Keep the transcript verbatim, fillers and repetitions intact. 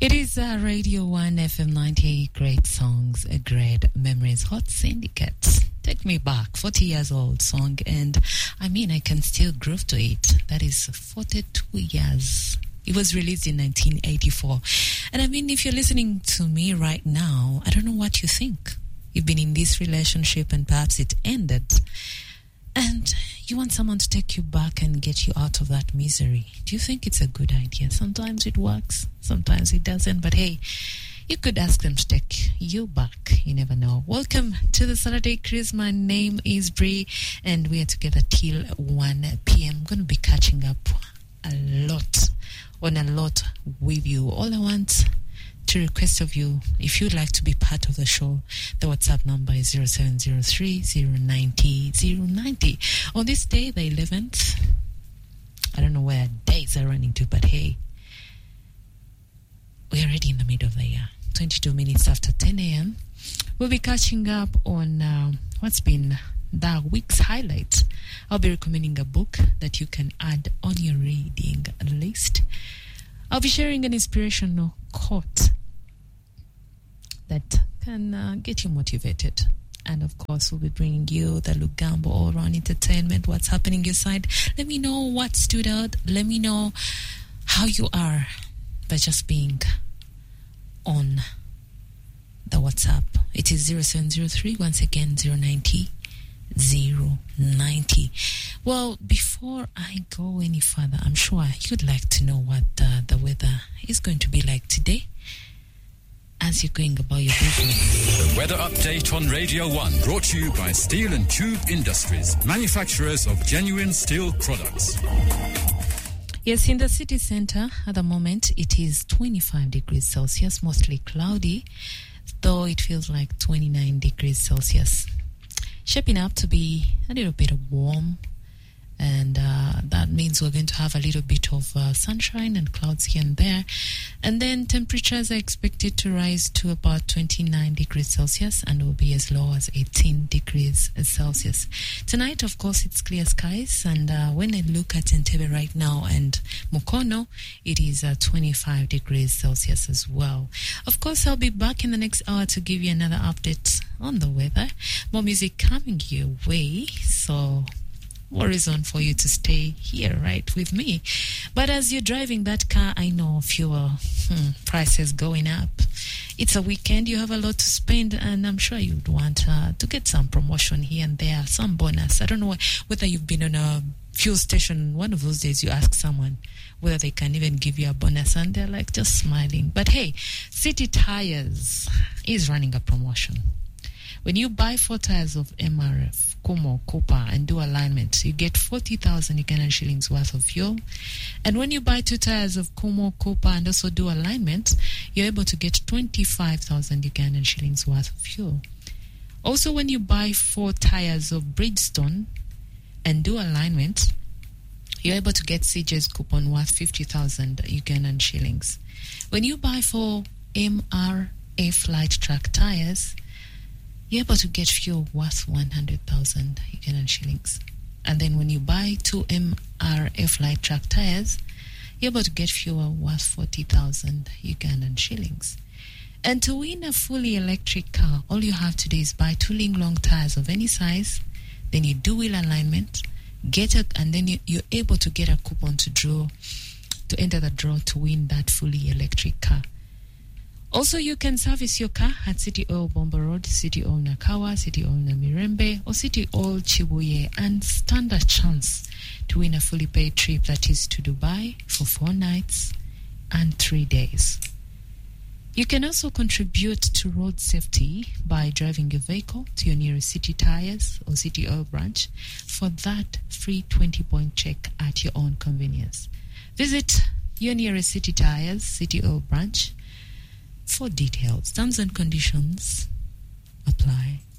It is uh, Radio one F M ninety, great songs, uh, great memories, Hot Syndicate. Take me back, forty years old song, and I mean, I can still groove to it. That is forty-two years. It was released in nineteen eighty-four. And I mean, if you're listening to me right now, I don't know what you think. You've been in this relationship and perhaps it ended. And you want someone to take you back and get you out of that misery. Do you think it's a good idea? Sometimes it works, sometimes it doesn't. But hey, you could ask them to take you back. You never know. Welcome to the Saturday Cruise. My name is Bree, and we are together till one p.m. I'm going to be catching up a lot, on a lot with you. All I want to request of you, if you'd like to be part of the show, the WhatsApp number is zero seven zero three, zero nine zero, zero nine zero. On this day, the eleventh, I don't know where days are running to, but hey, we're already in the middle of the year. twenty-two minutes after ten a.m. We'll be catching up on uh, what's been the week's highlights. I'll be recommending a book that you can add on your reading list. I'll be sharing an inspirational quote that can uh, get you motivated. And of course, we'll be bringing you the Lugambo all-round entertainment, what's happening your side. Let me know what stood out. Let me know how you are by just being on the WhatsApp. It is zero seven zero three, once again, zero nine zero, zero nine zero. Well, before I go any further, I'm sure you'd like to know what uh, the weather is going to be like today as you're going about your business. The weather update on Radio one, brought to you by Steel and Tube Industries, manufacturers of genuine steel products. Yes, in the city center at the moment, it is twenty-five degrees Celsius, mostly cloudy, though it feels like twenty-nine degrees Celsius. Shaping up to be a little bit warm, and uh, that means we're going to have a little bit of uh, sunshine and clouds here and there. And then temperatures are expected to rise to about twenty-nine degrees Celsius and will be as low as eighteen degrees Celsius. Tonight, of course, it's clear skies, and uh, when I look at Entebbe right now and Mukono, it is uh, twenty-five degrees Celsius as well. Of course, I'll be back in the next hour to give you another update on the weather. More music coming your way, so more reason for you to stay here right with me. But as you're driving that car, I know fuel hmm, prices going up. It's a weekend, you have a lot to spend, and I'm sure you'd want uh, to get some promotion here and there, some bonus. I don't know whether you've been on a fuel station one of those days, you ask someone whether they can even give you a bonus, and they're like just smiling. But hey, City Tires is running a promotion. When you buy four tires of M R F, Kumo, Cooper, and do alignment, you get forty thousand Ugandan shillings worth of fuel. And when you buy two tires of Kumo, Cooper, and also do alignment, you're able to get twenty-five thousand Ugandan shillings worth of fuel. Also, when you buy four tires of Bridgestone and do alignment, you're able to get C J's coupon worth fifty thousand Ugandan shillings. When you buy four M R F light track tires, you're able to get fuel worth one hundred thousand Ugandan shillings. And then when you buy two M R F light track tires, you're able to get fuel worth forty thousand Ugandan shillings. And to win a fully electric car, all you have to do is buy two Ling Long tires of any size, then you do wheel alignment, get a, and then you, you're able to get a coupon to draw, to enter the draw to win that fully electric car. Also, you can service your car at City Oil Bomba Road, City Oil Nakawa, City Oil Namirembe, or City Oil Chibuye, and stand a chance to win a fully paid trip that is to Dubai for four nights and three days. You can also contribute to road safety by driving your vehicle to your nearest City Tires or City Oil branch for that free twenty-point check at your own convenience. Visit your nearest City Tires, City Oil branch for details. Terms and conditions apply.